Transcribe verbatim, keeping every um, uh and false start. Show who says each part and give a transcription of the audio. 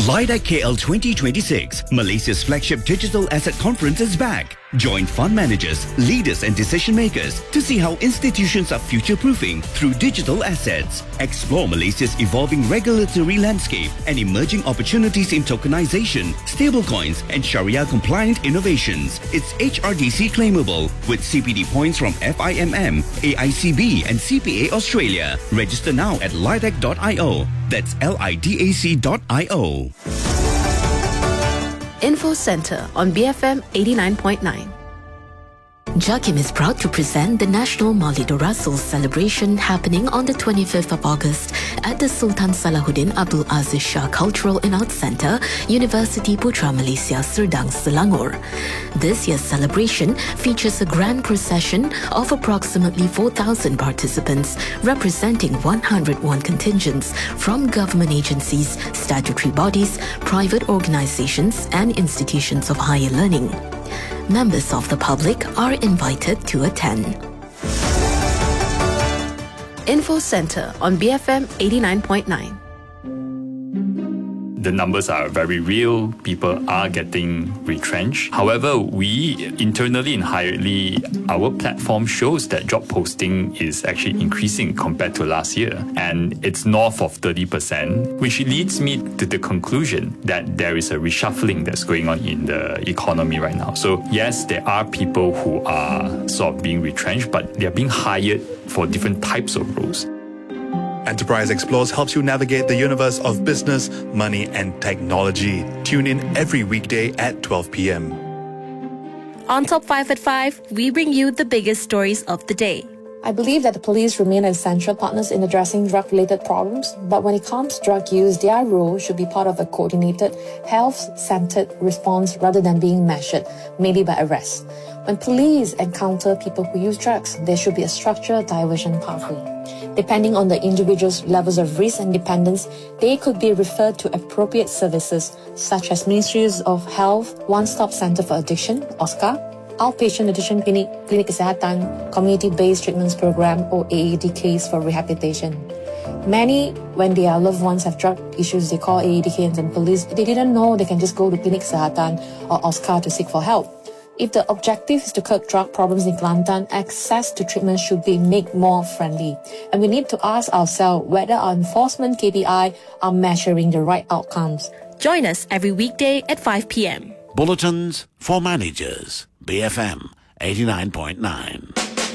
Speaker 1: LIDAC K L twenty twenty-six, Malaysia's flagship digital asset conference is back. Join fund managers, leaders and decision makers to see how institutions are future-proofing through digital assets. Explore Malaysia's evolving regulatory landscape and emerging opportunities in tokenization, stablecoins and Sharia-compliant innovations. It's H R D C claimable with C P D points from F I M M, A I C B and C P A Australia. Register now at lidac dot i o. That's L I D A C dot I O.
Speaker 2: Info Centre on B F M eighty-nine point nine.
Speaker 3: JAKIM is proud to present the National Maulidur Rasul celebration happening on the twenty-fifth of August at the Sultan Salahuddin Abdul Aziz Shah Cultural and Arts Centre, University Putra Malaysia, Serdang, Selangor. This year's celebration features a grand procession of approximately four thousand participants representing one hundred one contingents from government agencies, statutory bodies, private organisations and institutions of higher learning. Members of the public are invited to attend.
Speaker 2: Info Centre on B F M eighty-nine point nine.
Speaker 4: The numbers are very real. People are getting retrenched. However, we internally in Hiredly, our platform shows that job posting is actually increasing compared to last year. And it's north of thirty percent, which leads me to the conclusion that there is a reshuffling that's going on in the economy right now. So yes, there are people who are sort of being retrenched, but they're being hired for different types of roles.
Speaker 5: Enterprise Explores helps you navigate the universe of business, money and technology. Tune in every weekday at twelve p m.
Speaker 2: On Top five at five, we bring you the biggest stories of the day.
Speaker 6: I believe that the police remain essential partners in addressing drug-related problems, but when it comes to drug use, their role should be part of a coordinated, health-centered response rather than being measured, maybe by arrest. When police encounter people who use drugs, there should be a structured diversion pathway. Depending on the individual's levels of risk and dependence, they could be referred to appropriate services such as Ministries of Health, One-Stop Centre for Addiction, O S C A, Outpatient Addiction Clinic, Klinik Kesihatan, Community-Based Treatments Program or A A D Ks for rehabilitation. Many, when their loved ones have drug issues, they call A A D Ks and police. They didn't know they can just go to Klinik Kesihatan or O S C A to seek for help. If the objective is to curb drug problems in Kelantan, access to treatment should be made more friendly. And we need to ask ourselves whether our enforcement K P I are measuring the right outcomes.
Speaker 2: Join us every weekday at five p m.
Speaker 7: Bulletins for Managers, B F M eighty-nine point nine.